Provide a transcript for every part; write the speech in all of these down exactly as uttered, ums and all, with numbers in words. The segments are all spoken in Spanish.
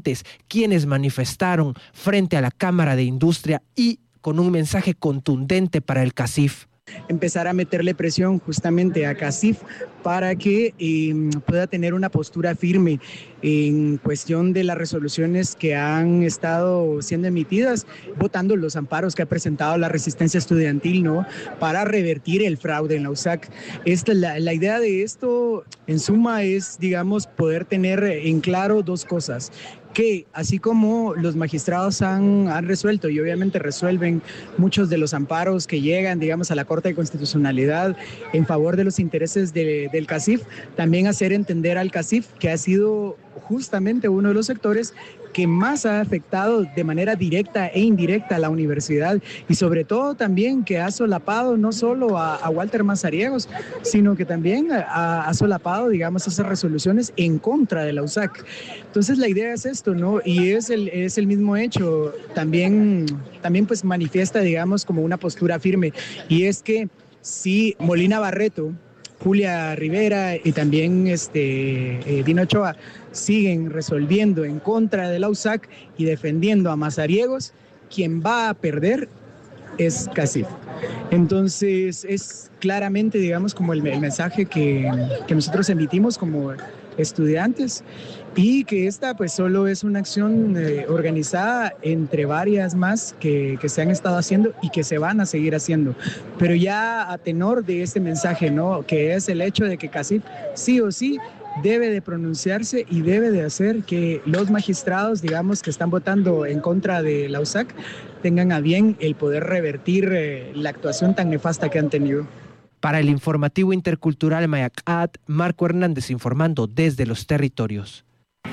estudiantes, quienes manifestaron frente a la Cámara de Industria y con un mensaje contundente para el CACIF. Empezar a meterle presión justamente a CACIF para que eh, pueda tener una postura firme en cuestión de las resoluciones que han estado siendo emitidas, votando los amparos que ha presentado la resistencia estudiantil, ¿no?, para revertir el fraude en la U S A C. Esta, la, la idea de esto, en suma, es, digamos, poder tener en claro dos cosas. Que así como los magistrados han, han resuelto y obviamente resuelven muchos de los amparos que llegan, digamos, a la Corte de Constitucionalidad en favor de los intereses de, del CACIF, también hacer entender al CACIF que ha sido justamente uno de los sectores que más ha afectado de manera directa e indirecta a la universidad y sobre todo también que ha solapado no solo a, a Walter Mazariegos, sino que también ha, ha solapado, digamos, esas resoluciones en contra de la U S A C. Entonces la idea es esto, ¿no? Y es el, es el mismo hecho, también, también pues manifiesta, digamos, como una postura firme, y es que si Molina Barreto, Julia Rivera y también este, eh, Dino Ochoa siguen resolviendo en contra de la U S A C y defendiendo a Mazariegos, quien va a perder es CACIF. Entonces es claramente, digamos, como el, el mensaje que, que nosotros emitimos como estudiantes, y que esta pues solo es una acción eh, organizada entre varias más que, que se han estado haciendo y que se van a seguir haciendo, pero ya a tenor de este mensaje, ¿no?, que es el hecho de que CACIF sí o sí debe de pronunciarse y debe de hacer que los magistrados, digamos, que están votando en contra de la U S A C tengan a bien el poder revertir eh, la actuación tan nefasta que han tenido. Para el informativo intercultural Mayacat, Marco Hernández informando desde los territorios.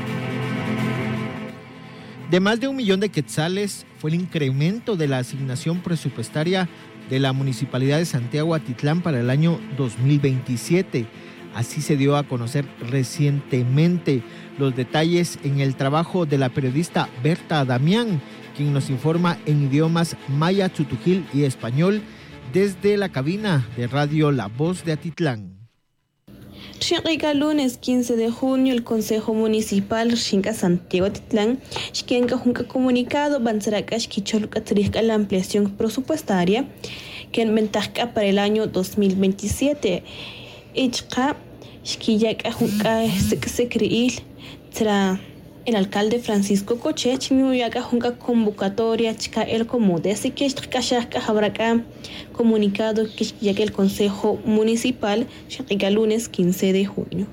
De más de un millón de quetzales fue el incremento de la asignación presupuestaria de la Municipalidad de Santiago Atitlán para el año dos mil veintisiete. Así se dio a conocer recientemente. Los detalles en el trabajo de la periodista Berta Damián, quien nos informa en idiomas maya, chutujil y español desde la cabina de radio La Voz de Atitlán. Xinca lunes quince de junio, el Consejo Municipal Xinca Santiago Atitlán, Xinca Junca comunicado Banzarakash Kicholucatrica la ampliación presupuestaria que en ventaja para el año dos mil veintisiete. Ichka Xquillaka Junca Secreil tra el alcalde Francisco Coche, Chimuyaka Junca convocatoria Chica el Comude, así que Xkashaka Jabraca comunicado que ya que el Consejo Municipal llega lunes quince de junio.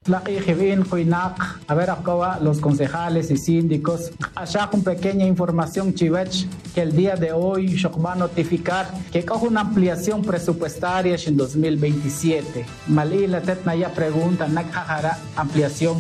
A ver, acá los concejales y síndicos, allá con pequeña información chivech que el día de hoy va a notificar que coge una ampliación presupuestaria en dos mil veintisiete. Malí la tetna ya pregunta, ¿nakajara ampliación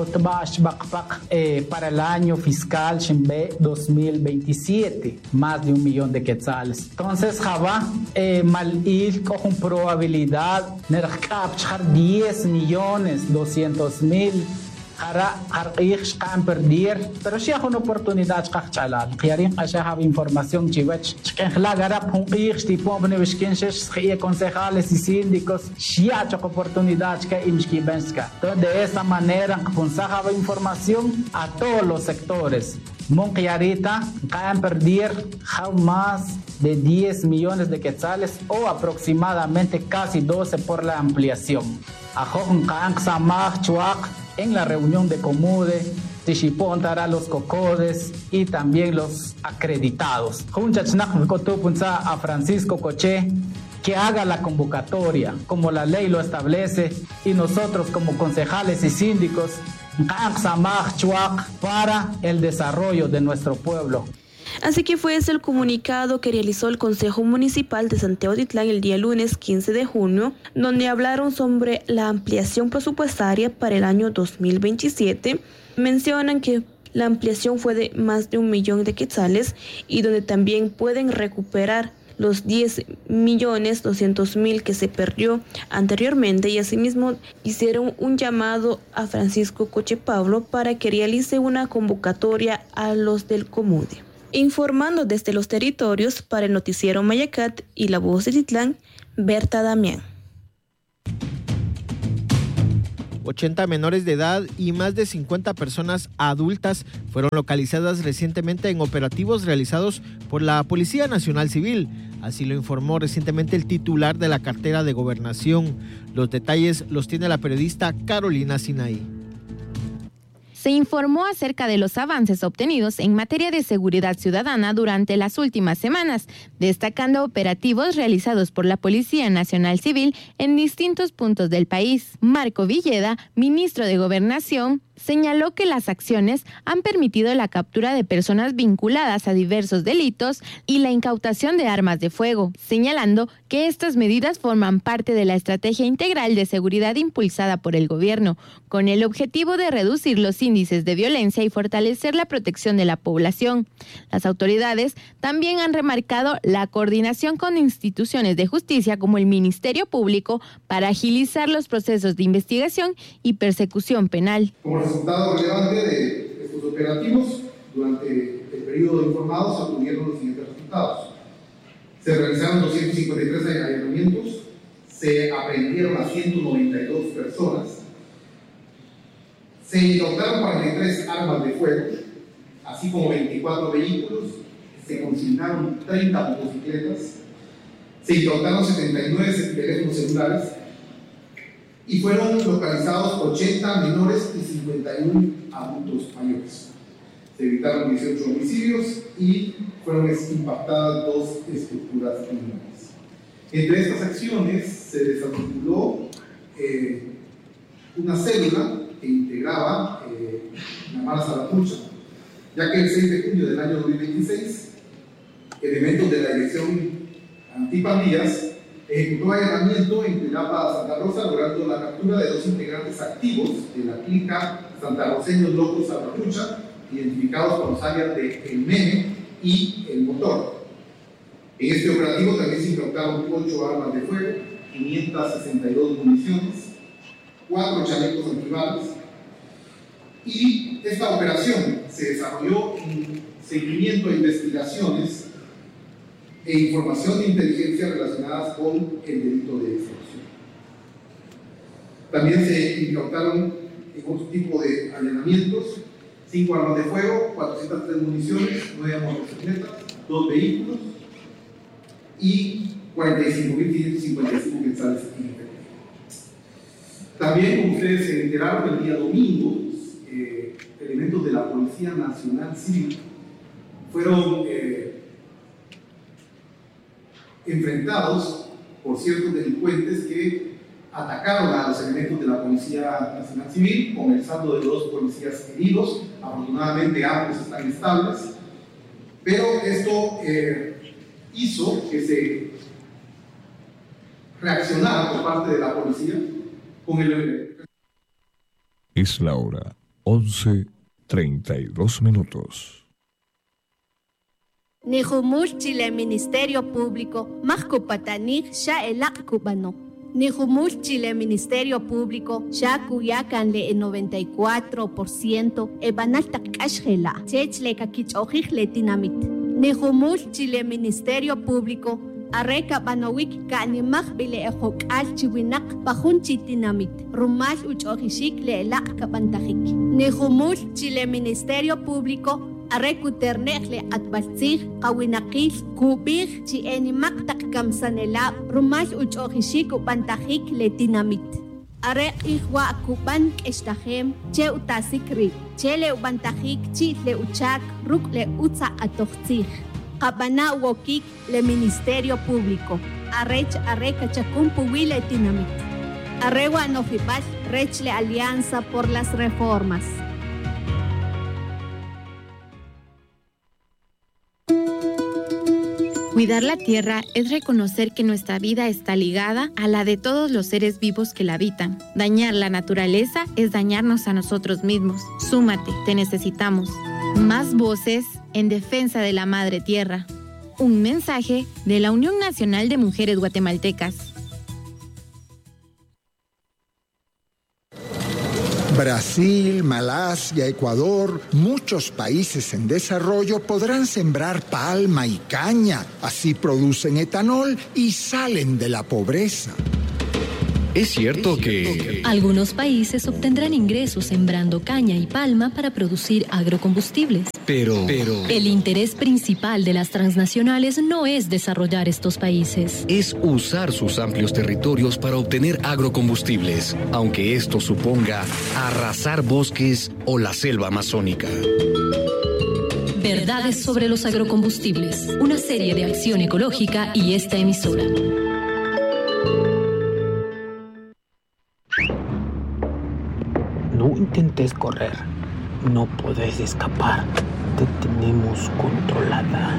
eh, para el año fiscal dos mil veintisiete? Más de un millón de quetzales. Entonces, Java, eh, Malí coge una probabilidad de diez millones, doscientos mil. Para perder, pero si hay una oportunidad que chalal, quieren hacer información chivech, que la garap un ir tipo beneficienses, concejales y síndicos, si hay oportunidad que inscribenska. De esta manera, punzaba información a todos los sectores. Monquiarita caen perder más de diez millones de quetzales o aproximadamente casi doce por la ampliación. Ajón caen samach chuak en la reunión de Comude, Tishipon dará los cocodes y también los acreditados. A Francisco Coche que haga la convocatoria como la ley lo establece y nosotros como concejales y síndicos para el desarrollo de nuestro pueblo. Así que fue ese el comunicado que realizó el Consejo Municipal de Santiago Atitlán el día lunes quince de junio, donde hablaron sobre la ampliación presupuestaria para el año dos mil veintisiete. Mencionan que la ampliación fue de más de un millón de quetzales y donde también pueden recuperar los diez millones doscientos mil que se perdió anteriormente, y asimismo hicieron un llamado a Francisco Coche Pablo para que realice una convocatoria a los del Comude. Informando desde los territorios para el noticiero Mayacat y La Voz de Atitlán, Berta Damián. ochenta menores de edad y más de cincuenta personas adultas fueron localizadas recientemente en operativos realizados por la Policía Nacional Civil. Así lo informó recientemente el titular de la cartera de Gobernación. Los detalles los tiene la periodista Carolina Sinaí. Se informó acerca de los avances obtenidos en materia de seguridad ciudadana durante las últimas semanas, destacando operativos realizados por la Policía Nacional Civil en distintos puntos del país. Marco Villeda, ministro de Gobernación, señaló que las acciones han permitido la captura de personas vinculadas a diversos delitos y la incautación de armas de fuego, señalando que estas medidas forman parte de la estrategia integral de seguridad impulsada por el gobierno, con el objetivo de reducir los índices de violencia y fortalecer la protección de la población. Las autoridades también han remarcado la coordinación con instituciones de justicia como el Ministerio Público para agilizar los procesos de investigación y persecución penal. Como resultado relevante de estos operativos, durante el periodo informado se obtuvieron los siguientes resultados. Se realizaron doscientos cincuenta y tres allanamientos, se aprendieron a ciento noventa y dos personas, se incautaron cuarenta y tres armas de fuego, así como veinticuatro vehículos, se consignaron treinta motocicletas, se incautaron setenta y nueve teléfonos celulares y fueron localizados ochenta menores y cincuenta y uno adultos mayores. Se evitaron dieciocho homicidios y fueron impactadas dos estructuras criminales. Entre estas acciones se desarticuló eh, una célula que integraba eh, la Mara Salvatrucha, ya que el seis de junio del año dos mil veintiséis, elementos de la Dirección Antipandillas ejecutó allanamiento en Cuilapa, Santa Rosa, logrando la captura de dos integrantes activos de la clica Santarroceños Locos Salvatrucha, identificados con los alias de El Meme y El Motor. En este operativo también se incautaron ocho armas de fuego, quinientas sesenta y dos municiones, cuatro chalecos antibalas, y esta operación se desarrolló en seguimiento a investigaciones e información de inteligencia relacionadas con el delito de extorsión. También se incautaron en otro tipo de allanamientos cinco armas de fuego, cuatrocientas tres municiones, nueve motocicletas, dos vehículos y cuarenta y cinco mil quinientos cincuenta y cinco quetzales en efectivo. También, como ustedes se enteraron, el día domingo, eh, elementos de la Policía Nacional Civil fueron eh, enfrentados por ciertos delincuentes que atacaron a los elementos de la Policía Nacional Civil, comenzando de dos policías heridos. Afortunadamente ambos están estables, pero esto eh, hizo que se reaccionara por parte de la policía con el... Es la hora once treinta y dos minutos. Nihumul Chile Ministerio Público, Mahkupatanik Sha Elak Cubano. Nihumul Chile Ministerio Público, Sha Cuyacan le noventa y cuatro por ciento, Ebanaltak Ashela, Chechle Kakich le Tinamit. Nihumul Chile Ministerio Público, Areka Banowik Kanimach Bile Ejok Al Chiwinak, Pajunchi Tinamit, Rumal Uch Ojishik le Elak Kabantajik. Nihumul Chile Ministerio Público, Areku ternekle atbaltzig, kawinakil, kubig, chi enimaktak kamsanela, rumal uchohishik upantajik le tinamit. Are ihwa kuban kestahem, che utasikri, che le upantajik, chi le uchak, ruk le utza atochzig. Kabana wokik le Ministerio Público, arech areka chakumpuwi le tinamit. Arewa nofibal, rech le Alianza por las Reformas. Cuidar la tierra es reconocer que nuestra vida está ligada a la de todos los seres vivos que la habitan. Dañar la naturaleza es dañarnos a nosotros mismos. Súmate, te necesitamos. Más voces en defensa de la madre tierra. Un mensaje de la Unión Nacional de Mujeres Guatemaltecas. Brasil, Malasia, Ecuador, muchos países en desarrollo podrán sembrar palma y caña. Así producen etanol y salen de la pobreza. Es cierto que algunos países obtendrán ingresos sembrando caña y palma para producir agrocombustibles. Pero, pero el interés principal de las transnacionales no es desarrollar estos países. Es usar sus amplios territorios para obtener agrocombustibles, aunque esto suponga arrasar bosques o la selva amazónica. Verdades sobre los agrocombustibles, una serie de acción ecológica y esta emisora. No intentes correr, no podés escapar, te tenemos controlada.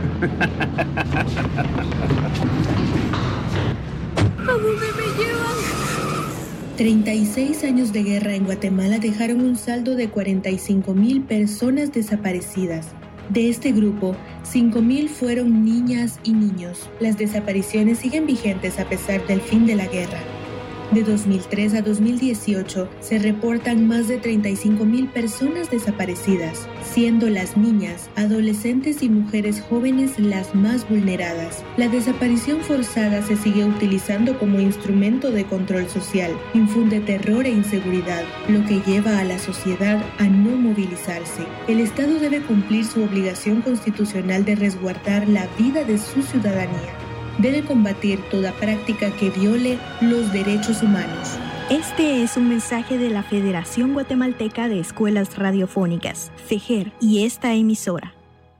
¿A dónde me llevan? treinta y seis años de guerra en Guatemala dejaron un saldo de cuarenta y cinco mil personas desaparecidas. De este grupo, cinco mil fueron niñas y niños. Las desapariciones siguen vigentes a pesar del fin de la guerra. De dos mil tres a dos mil dieciocho se reportan más de treinta y cinco mil personas desaparecidas, siendo las niñas, adolescentes y mujeres jóvenes las más vulneradas. La desaparición forzada se sigue utilizando como instrumento de control social, infunde terror e inseguridad, lo que lleva a la sociedad a no movilizarse. El Estado debe cumplir su obligación constitucional de resguardar la vida de su ciudadanía. Debe combatir toda práctica que viole los derechos humanos. Este es un mensaje de la Federación Guatemalteca de Escuelas Radiofónicas, FEJER, y esta emisora.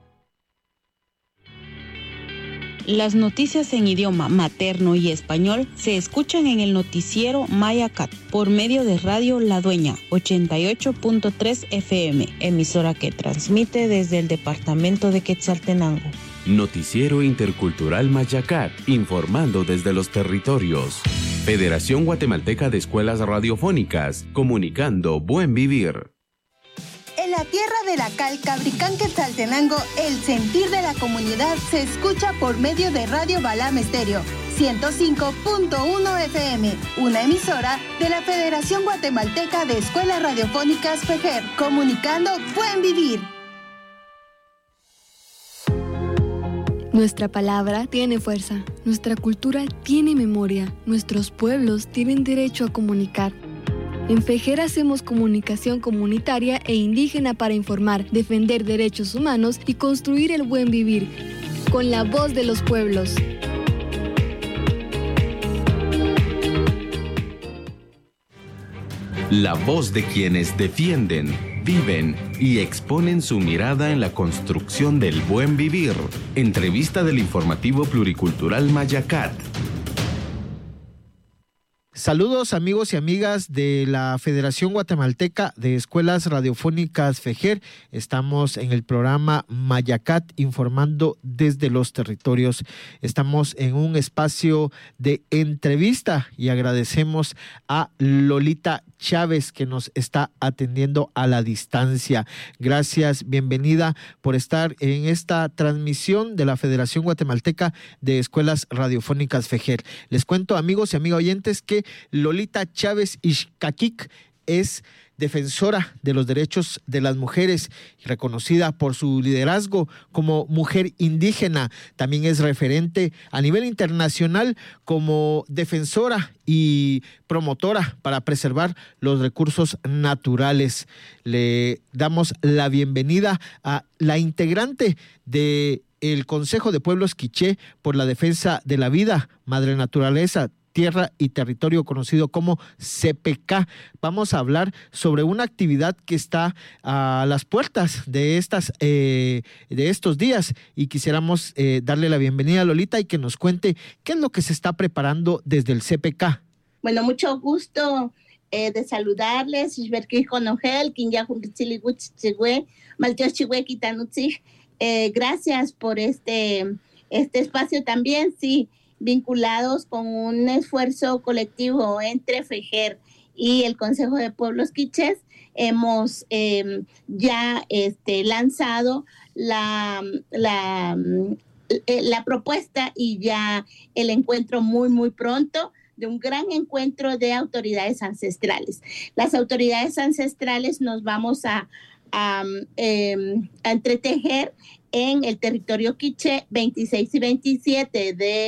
Las noticias en idioma materno y español se escuchan en el noticiero Mayacat por medio de Radio La Dueña ochenta y ocho punto tres F M, emisora que transmite desde el departamento de Quetzaltenango. Noticiero Intercultural Mayacat, informando desde los territorios. Federación Guatemalteca de Escuelas Radiofónicas, comunicando buen vivir. En la tierra de la cal, Cabricán, Quetzaltenango, el sentir de la comunidad se escucha por medio de Radio Balam Estéreo, ciento cinco punto uno F M, una emisora de la Federación Guatemalteca de Escuelas Radiofónicas FEJER, comunicando buen vivir. Nuestra palabra tiene fuerza, nuestra cultura tiene memoria, nuestros pueblos tienen derecho a comunicar. En FEJER hacemos comunicación comunitaria e indígena para informar, defender derechos humanos y construir el buen vivir, con la voz de los pueblos. La voz de quienes defienden, viven y exponen su mirada en la construcción del buen vivir. Entrevista del informativo pluricultural Mayacat. Saludos amigos y amigas de la Federación Guatemalteca de Escuelas Radiofónicas FEJER. Estamos en el programa Mayacat, informando desde los territorios. Estamos en un espacio de entrevista y agradecemos a Lolita Chávez, que nos está atendiendo a la distancia. Gracias, bienvenida por estar en esta transmisión de la Federación Guatemalteca de Escuelas Radiofónicas FEJER. Les cuento, amigos y amigas oyentes, que Lolita Chávez Ixcaquic es defensora de los derechos de las mujeres, reconocida por su liderazgo como mujer indígena. También es referente a nivel internacional como defensora y promotora para preservar los recursos naturales. Le damos la bienvenida a la integrante de el Consejo de Pueblos Quiché por la Defensa de la Vida, Madre Naturaleza, Tierra y Territorio, conocido como C P K. Vamos a hablar sobre una actividad que está a las puertas de estas eh, de estos días, y quisiéramos eh, darle la bienvenida a Lolita y que nos cuente qué es lo que se está preparando desde el C P K. Bueno, mucho gusto eh, de saludarles. Eh, gracias por este, este espacio también, sí, vinculados con un esfuerzo colectivo entre FEJER y el Consejo de Pueblos Quichés. Hemos eh, ya este, lanzado la, la, la propuesta y ya el encuentro muy, muy pronto de un gran encuentro de autoridades ancestrales. Las autoridades ancestrales nos vamos a, a, eh, a entretejer en el territorio quiché veintiséis y veintisiete de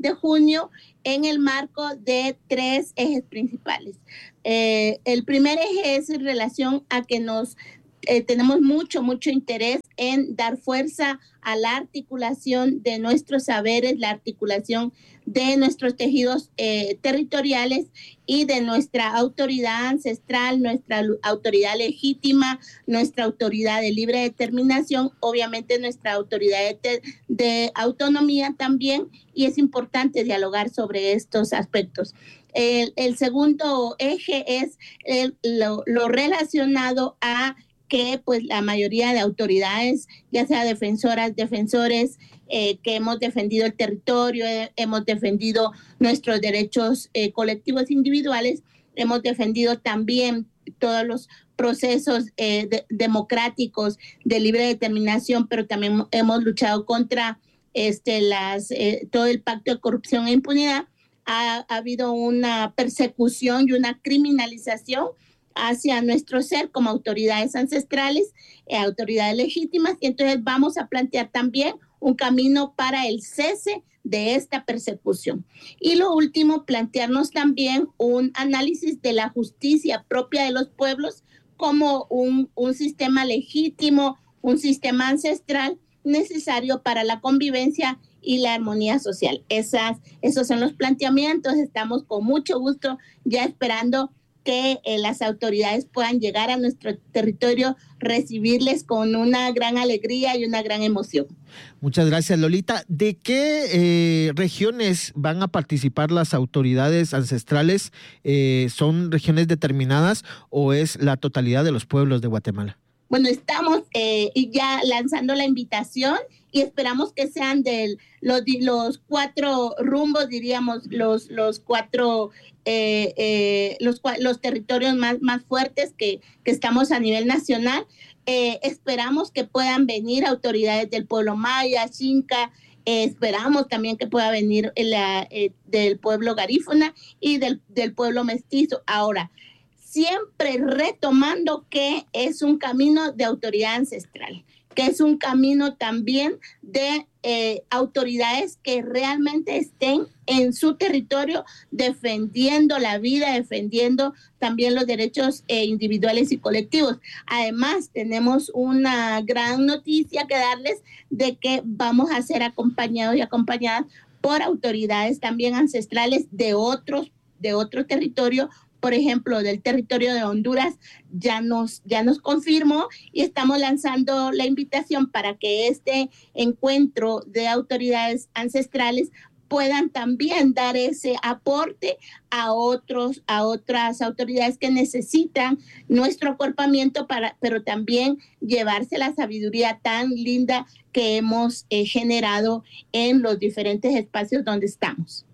de junio en el marco de tres ejes principales. Eh, el primer eje es en relación a que nos eh, tenemos mucho, mucho interés en dar fuerza a la articulación de nuestros saberes, la articulación de nuestros tejidos eh, territoriales y de nuestra autoridad ancestral, nuestra autoridad legítima, nuestra autoridad de libre determinación, obviamente nuestra autoridad de, de autonomía también, y es importante dialogar sobre estos aspectos. El, el segundo eje es el, lo, lo relacionado a que pues la mayoría de autoridades, ya sea defensoras, defensores, eh, que hemos defendido el territorio, eh, hemos defendido nuestros derechos eh, colectivos individuales, hemos defendido también todos los procesos eh, de, democráticos de libre determinación, pero también hemos luchado contra este, las, eh, todo el pacto de corrupción e impunidad. Ha, ha habido una persecución y una criminalización hacia nuestro ser como autoridades ancestrales, eh, autoridades legítimas, y entonces vamos a plantear también un camino para el cese de esta persecución. Y lo último, plantearnos también un análisis de la justicia propia de los pueblos como un, un sistema legítimo, un sistema ancestral necesario para la convivencia y la armonía social. Esas, esos son los planteamientos. Estamos con mucho gusto ya esperando que eh, las autoridades puedan llegar a nuestro territorio, recibirles con una gran alegría y una gran emoción. Muchas gracias, Lolita. ¿De qué eh, regiones van a participar las autoridades ancestrales? Eh, ¿Son regiones determinadas o es la totalidad de los pueblos de Guatemala? Bueno, estamos eh, ya lanzando la invitación y esperamos que sean de los, los cuatro rumbos, diríamos, los, los cuatro eh, eh, los, los territorios más, más fuertes que, que estamos a nivel nacional. Eh, esperamos que puedan venir autoridades del pueblo maya, xinca, eh, esperamos también que pueda venir la, eh, del pueblo garífuna y del, del pueblo mestizo. Ahora, siempre retomando que es un camino de autoridad ancestral, que es un camino también de eh, autoridades que realmente estén en su territorio defendiendo la vida, defendiendo también los derechos eh, individuales y colectivos. Además, tenemos una gran noticia que darles de que vamos a ser acompañados y acompañadas por autoridades también ancestrales de otros, de otro territorio. Por ejemplo, del territorio de Honduras ya nos, ya nos confirmó y estamos lanzando la invitación para que este encuentro de autoridades ancestrales puedan también dar ese aporte a otros, a otras autoridades que necesitan nuestro acuerpamiento, para, pero también llevarse la sabiduría tan linda que hemos eh, generado en los diferentes espacios donde estamos.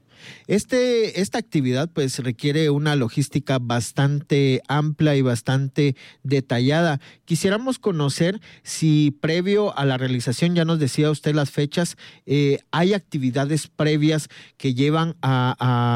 Este, esta actividad pues requiere una logística bastante amplia y bastante detallada. Quisiéramos conocer si previo a la realización, ya nos decía usted las fechas, eh, hay actividades previas que llevan a,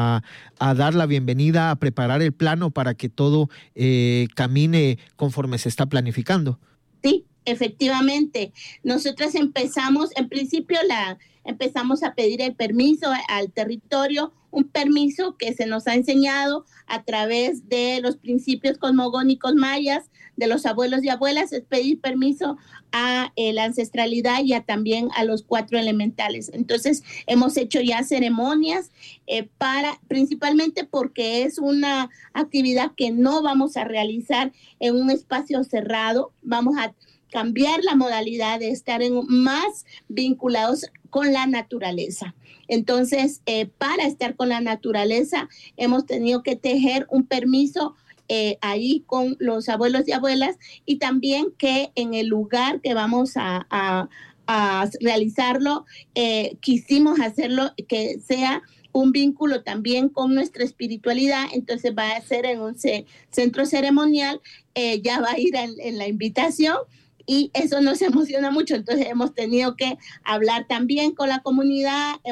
a, a dar la bienvenida, a preparar el plano para que todo eh, camine conforme se está planificando. Sí, efectivamente. Nosotros empezamos, en principio la... empezamos a pedir el permiso al territorio, un permiso que se nos ha enseñado a través de los principios cosmogónicos mayas, de los abuelos y abuelas, es pedir permiso a eh, la ancestralidad y a, también a los cuatro elementales. Entonces, hemos hecho ya ceremonias eh, para, principalmente porque es una actividad que no vamos a realizar en un espacio cerrado, vamos a cambiar la modalidad de estar en, más vinculados con la naturaleza. Entonces, eh, para estar con la naturaleza, hemos tenido que tejer un permiso eh, ahí con los abuelos y abuelas, y también que en el lugar que vamos a, a, a realizarlo, eh, quisimos hacerlo que sea un vínculo también con nuestra espiritualidad. Entonces va a ser en un ce- centro ceremonial, eh, ya va a ir en, en la invitación. Y eso nos emociona mucho, entonces hemos tenido que hablar también con la comunidad, hemos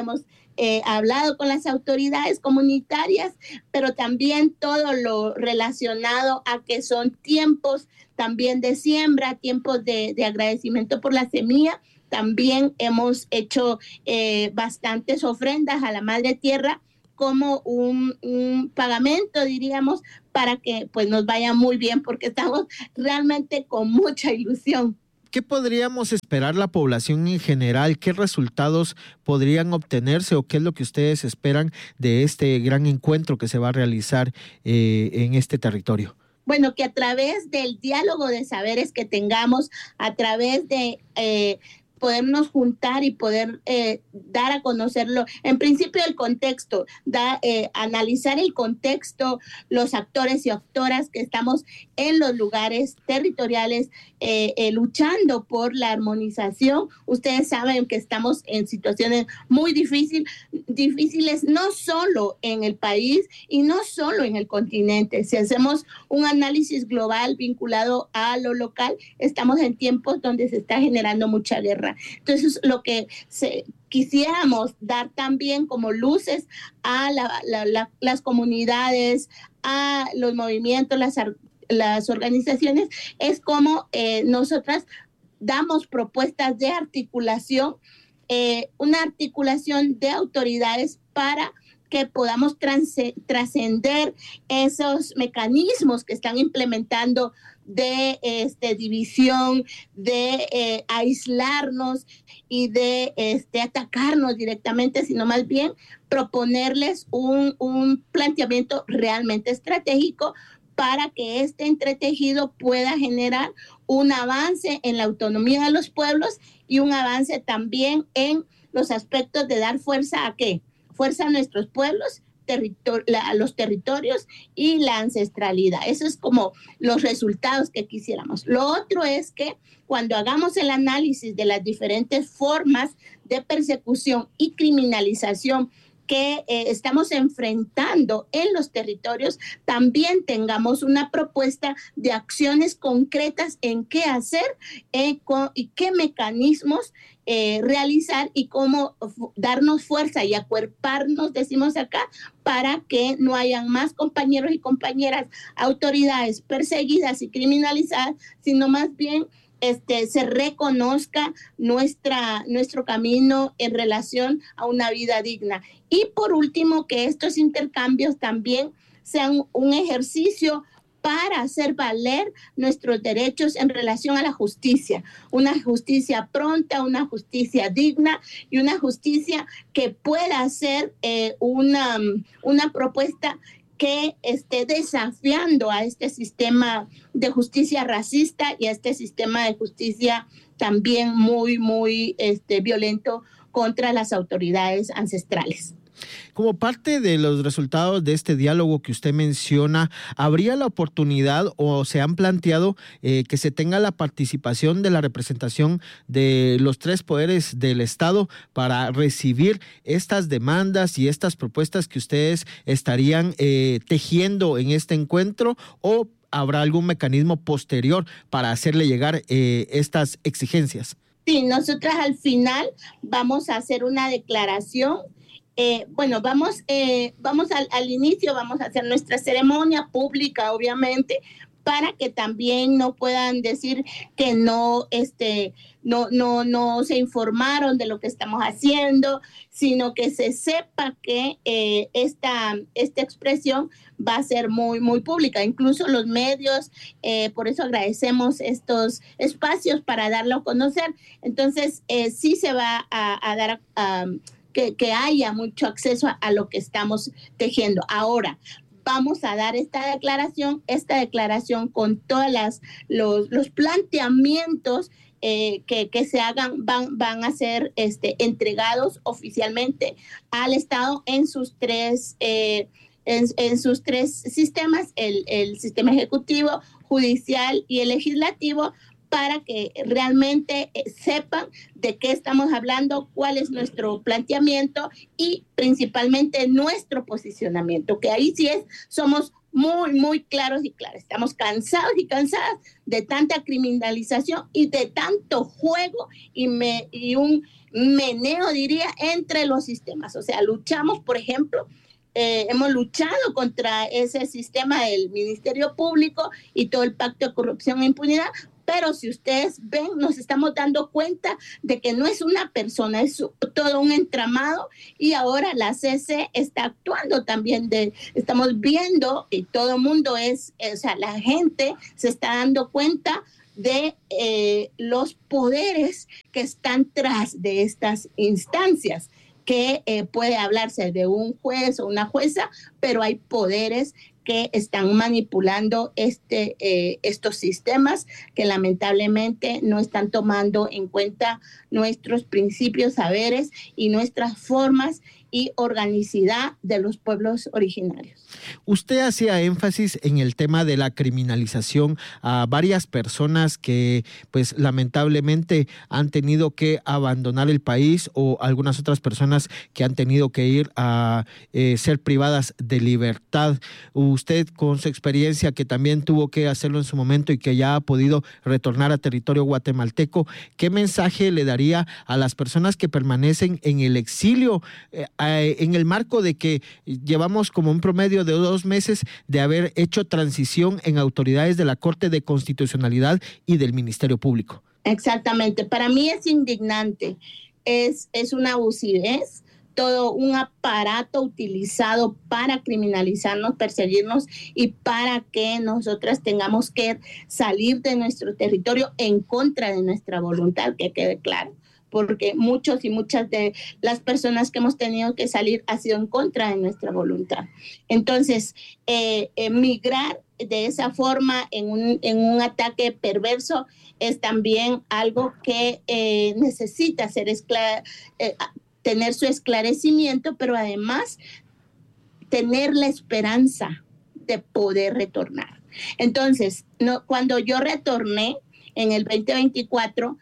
eh, hablado con las autoridades comunitarias, pero también todo lo relacionado a que son tiempos también de siembra, tiempos de, de agradecimiento por la semilla. También hemos hecho eh, bastantes ofrendas a la Madre Tierra como un, un pagamento, diríamos, para que pues nos vaya muy bien, porque estamos realmente con mucha ilusión. ¿Qué podríamos esperar la población en general? ¿Qué resultados podrían obtenerse o qué es lo que ustedes esperan de este gran encuentro que se va a realizar eh, en este territorio? Bueno, que a través del diálogo de saberes que tengamos, a través de eh, podernos juntar y poder eh, dar a conocerlo, en principio el contexto, da, eh, analizar el contexto, los actores y actoras que estamos en los lugares territoriales eh, eh, luchando por la armonización. Ustedes saben que estamos en situaciones muy difícil, difíciles, no solo en el país y no solo en el continente. Si hacemos un análisis global vinculado a lo local, estamos en tiempos donde se está generando mucha guerra. Entonces, lo que se, quisiéramos dar también como luces a la, la, la, las comunidades, a los movimientos, las, las organizaciones, es como eh, nosotras damos propuestas de articulación, eh, una articulación de autoridades para que podamos trascender esos mecanismos que están implementando de este, división, de eh, aislarnos y de este, atacarnos directamente, sino más bien proponerles un, un planteamiento realmente estratégico para que este entretejido pueda generar un avance en la autonomía de los pueblos y un avance también en los aspectos de dar fuerza a qué? Fuerza a nuestros pueblos, territor- la, a los territorios y la ancestralidad. Eso es como los resultados que quisiéramos. Lo otro es que cuando hagamos el análisis de las diferentes formas de persecución y criminalización que eh, estamos enfrentando en los territorios, también tengamos una propuesta de acciones concretas en qué hacer eh, con, y qué mecanismos eh, realizar y cómo darnos fuerza y acuerparnos, decimos acá, para que no hayan más compañeros y compañeras, autoridades perseguidas y criminalizadas, sino más bien Este, se reconozca nuestra, nuestro camino en relación a una vida digna. Y por último, que estos intercambios también sean un ejercicio para hacer valer nuestros derechos en relación a la justicia. Una justicia pronta, una justicia digna y una justicia que pueda ser eh, una, una propuesta que esté desafiando a este sistema de justicia racista y a este sistema de justicia también muy, muy este, violento contra las autoridades ancestrales. Como parte de los resultados de este diálogo que usted menciona, ¿habría la oportunidad o se han planteado eh, que se tenga la participación de la representación de los tres poderes del Estado para recibir estas demandas y estas propuestas que ustedes estarían eh, tejiendo en este encuentro, o habrá algún mecanismo posterior para hacerle llegar eh, estas exigencias? Sí, nosotras al final vamos a hacer una declaración. Eh, bueno, vamos, eh, vamos al, al inicio, vamos a hacer nuestra ceremonia pública, obviamente, para que también no puedan decir que no, este, no, no, no se informaron de lo que estamos haciendo, sino que se sepa que eh, esta, esta expresión va a ser muy, muy pública. Incluso los medios, eh, por eso agradecemos estos espacios para darlo a conocer. Entonces, eh, sí se va a, a dar a... Um, Que, que haya mucho acceso a, a lo que estamos tejiendo. Ahora, vamos a dar esta declaración, esta declaración con todos las, los, los planteamientos eh, que, que se hagan, van, van a ser este, entregados oficialmente al Estado en sus tres, eh, en, en sus tres sistemas, el, el sistema ejecutivo, judicial y el legislativo, para que realmente sepan de qué estamos hablando, cuál es nuestro planteamiento y principalmente nuestro posicionamiento, que ahí sí es, somos muy, muy claros y claros. Estamos cansados y cansadas de tanta criminalización y de tanto juego y, me, y un meneo, diría, entre los sistemas. O sea, luchamos, por ejemplo, eh, hemos luchado contra ese sistema del Ministerio Público y todo el pacto de corrupción e impunidad, pero si ustedes ven, nos estamos dando cuenta de que no es una persona, es todo un entramado, y ahora la C C está actuando también, de, estamos viendo, y todo el mundo es, o sea, la gente se está dando cuenta de eh, los poderes que están tras de estas instancias, que eh, puede hablarse de un juez o una jueza, pero hay poderes que están manipulando este, eh, estos sistemas que lamentablemente no están tomando en cuenta nuestros principios, saberes y nuestras formas y organicidad de los pueblos originarios. Usted hacía énfasis en el tema de la criminalización a varias personas que pues lamentablemente han tenido que abandonar el país, o algunas otras personas que han tenido que ir a eh, ser privadas de libertad. Usted, con su experiencia, que también tuvo que hacerlo en su momento y que ya ha podido retornar a territorio guatemalteco, ¿qué mensaje le daría a las personas que permanecen en el exilio eh, en el marco de que llevamos como un promedio de dos meses de haber hecho transición en autoridades de la Corte de Constitucionalidad y del Ministerio Público? Exactamente, para mí es indignante, es, es una abusividad, todo un aparato utilizado para criminalizarnos, perseguirnos y para que nosotras tengamos que salir de nuestro territorio en contra de nuestra voluntad, que quede claro, porque muchos y muchas de las personas que hemos tenido que salir ha sido en contra de nuestra voluntad. Entonces, eh, emigrar de esa forma en un, en un ataque perverso es también algo que eh, necesita ser esclar- eh, tener su esclarecimiento, pero además tener la esperanza de poder retornar. Entonces, no, cuando yo retorné en el veinte veinticuatro,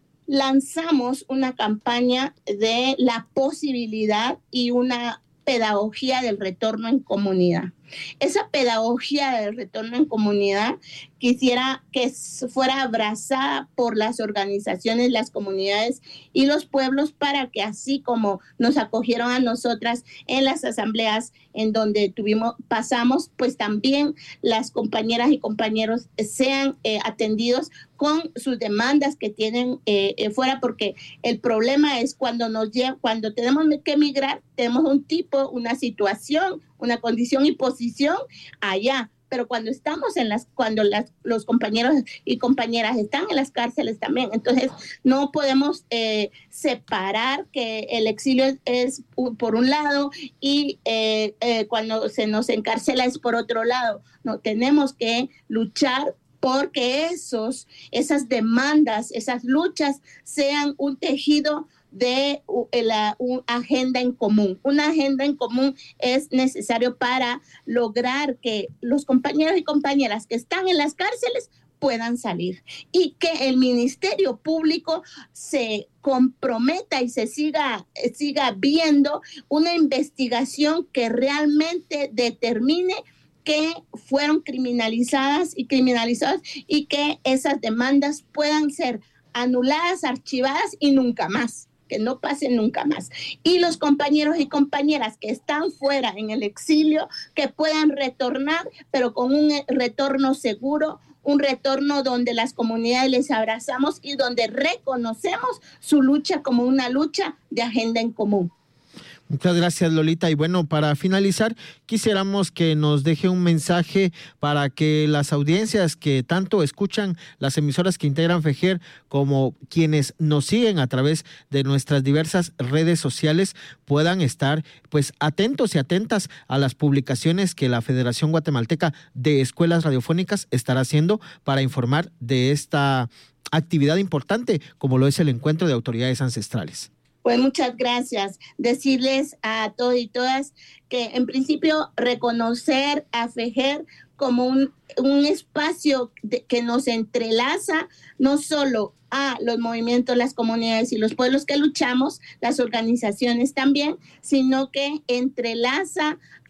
lanzamos una campaña de la posibilidad y una pedagogía del retorno en comunidad. Esa pedagogía del retorno en comunidad quisiera que fuera abrazada por las organizaciones, las comunidades y los pueblos, para que así como nos acogieron a nosotras en las asambleas en donde tuvimos, pasamos, pues también las compañeras y compañeros sean eh, atendidos con sus demandas que tienen eh, eh, fuera, porque el problema es cuando nos lleva, cuando tenemos que emigrar, tenemos un tipo, una situación, una condición y posición allá, pero cuando estamos en las, cuando las, los compañeros y compañeras están en las cárceles también, entonces no podemos eh, separar que el exilio es, es por un lado y eh, eh, cuando se nos encarcela es por otro lado. No, tenemos que luchar porque esos, esas demandas, esas luchas sean un tejido de la una agenda en común. Una agenda en común es necesario para lograr que los compañeros y compañeras que están en las cárceles puedan salir y que el Ministerio Público se comprometa y se siga, siga viendo una investigación que realmente determine que fueron criminalizadas y criminalizadas y que esas demandas puedan ser anuladas, archivadas y nunca más, que no pasen nunca más. Y los compañeros y compañeras que están fuera en el exilio, que puedan retornar, pero con un retorno seguro, un retorno donde las comunidades les abrazamos y donde reconocemos su lucha como una lucha de agenda en común. Muchas gracias, Lolita. Y bueno, para finalizar, quisiéramos que nos deje un mensaje para que las audiencias que tanto escuchan las emisoras que integran FEJER, como quienes nos siguen a través de nuestras diversas redes sociales, puedan estar pues atentos y atentas a las publicaciones que la Federación Guatemalteca de Escuelas Radiofónicas estará haciendo para informar de esta actividad importante, como lo es el Encuentro de Autoridades Ancestrales. Pues muchas gracias. Decirles a todos y todas que en principio reconocer a FEJER como un, un espacio de, que nos entrelaza no solo a los movimientos, las comunidades y los pueblos que luchamos, las organizaciones también, sino que entrelaza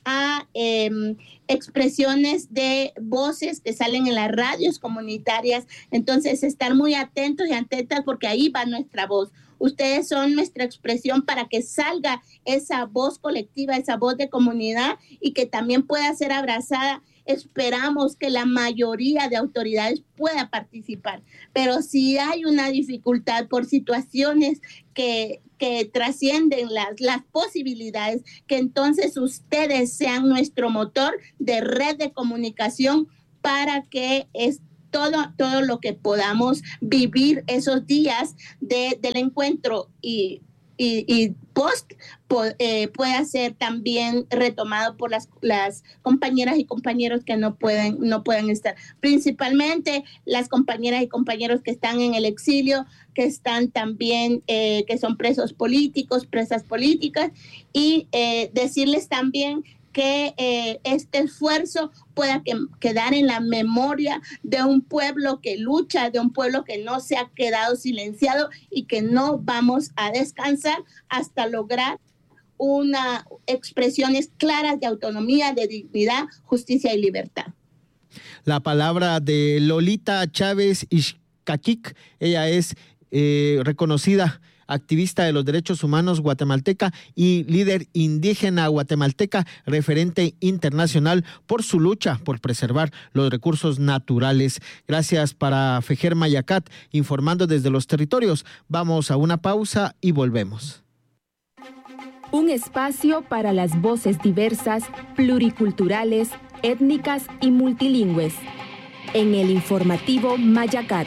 a eh, expresiones de voces que salen en las radios comunitarias. Entonces, estar muy atentos y atentas porque ahí va nuestra voz. Ustedes son nuestra expresión para que salga esa voz colectiva, esa voz de comunidad y que también pueda ser abrazada. Esperamos que la mayoría de autoridades pueda participar, pero si hay una dificultad por situaciones que, que trascienden las, las posibilidades, que entonces ustedes sean nuestro motor de red de comunicación para que es todo, todo lo que podamos vivir esos días de, del encuentro y Y, y post po, eh, pueda ser también retomado por las, las compañeras y compañeros que no pueden, no pueden estar. Principalmente las compañeras y compañeros que están en el exilio, que están también, eh, que son presos políticos, presas políticas, y eh, decirles también que eh, este esfuerzo pueda que, quedar en la memoria de un pueblo que lucha, de un pueblo que no se ha quedado silenciado y que no vamos a descansar hasta lograr unas expresiones claras de autonomía, de dignidad, justicia y libertad. La palabra de Lolita Chávez Ixcaquic, ella es eh, reconocida activista de los derechos humanos guatemalteca y líder indígena guatemalteca, referente internacional por su lucha por preservar los recursos naturales. Gracias para Fejer Mayacat, informando desde los territorios. Vamos a una pausa y volvemos. Un espacio para las voces diversas, pluriculturales, étnicas y multilingües. En el informativo Mayacat.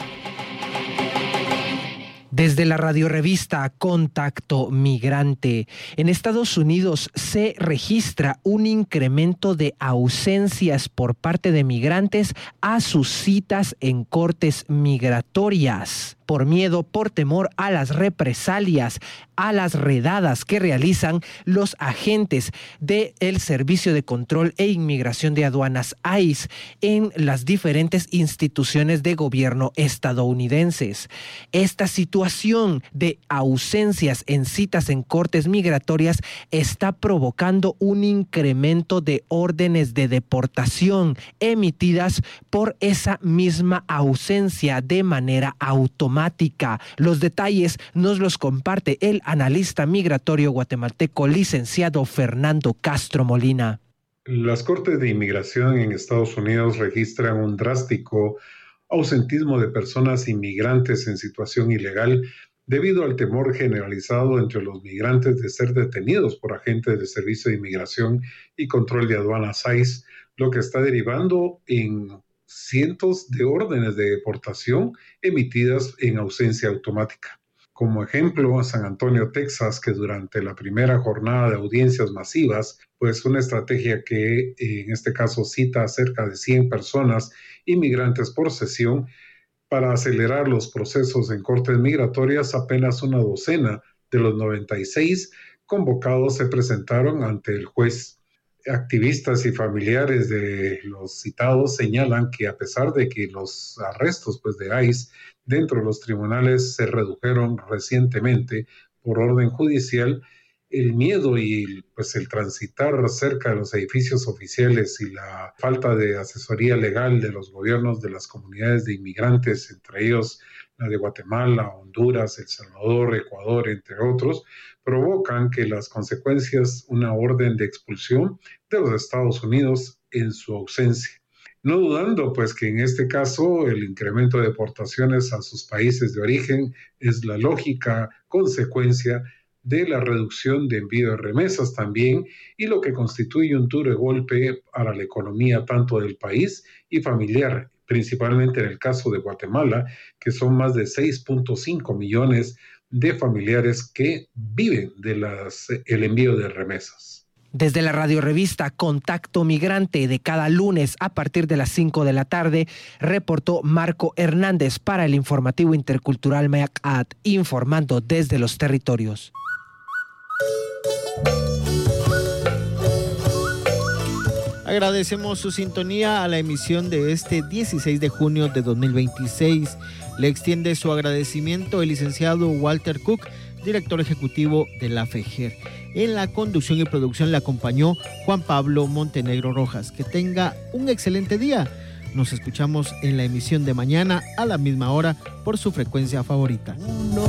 Desde la radiorevista Contacto Migrante, en Estados Unidos se registra un incremento de ausencias por parte de migrantes a sus citas en cortes migratorias. Por miedo, por temor a las represalias, a las redadas que realizan los agentes del Servicio de Control e Inmigración de Aduanas I C E en las diferentes instituciones de gobierno estadounidenses. Esta situación de ausencias en citas en cortes migratorias está provocando un incremento de órdenes de deportación emitidas por esa misma ausencia de manera automática. Los detalles nos los comparte el analista migratorio guatemalteco licenciado Fernando Castro Molina. Las Cortes de Inmigración en Estados Unidos registran un drástico ausentismo de personas inmigrantes en situación ilegal debido al temor generalizado entre los migrantes de ser detenidos por agentes del Servicio de Inmigración y Control de Aduanas I C E, lo que está derivando en cientos de órdenes de deportación emitidas en ausencia automática. Como ejemplo, San Antonio, Texas, que durante la primera jornada de audiencias masivas, pues una estrategia que en este caso cita a cerca de cien personas inmigrantes por sesión, para acelerar los procesos en cortes migratorias, apenas una docena de los noventa y seis convocados se presentaron ante el juez. Activistas y familiares de los citados señalan que a pesar de que los arrestos pues, de I C E dentro de los tribunales se redujeron recientemente por orden judicial, el miedo y pues, el transitar cerca de los edificios oficiales y la falta de asesoría legal de los gobiernos de las comunidades de inmigrantes, entre ellos la de Guatemala, Honduras, El Salvador, Ecuador, entre otros, provocan que las consecuencias, una orden de expulsión de los Estados Unidos en su ausencia. No dudando, pues, que en este caso el incremento de deportaciones a sus países de origen es la lógica consecuencia de la reducción de envío de remesas también y lo que constituye un duro golpe para la economía tanto del país y familiar, principalmente en el caso de Guatemala, que son más de seis punto cinco millones de familiares que viven del envío de remesas. Desde la radiorevista Contacto Migrante de cada lunes a partir de las cinco de la tarde, reportó Marco Hernández para el informativo intercultural Mayacat, informando desde los territorios. Agradecemos su sintonía a la emisión de este dieciséis de junio de dos mil veintiséis. Le extiende su agradecimiento el licenciado Walter Cook, director ejecutivo de la Fejer. En la conducción y producción le acompañó Juan Pablo Montenegro Rojas. Que tenga un excelente día. Nos escuchamos en la emisión de mañana a la misma hora por su frecuencia favorita.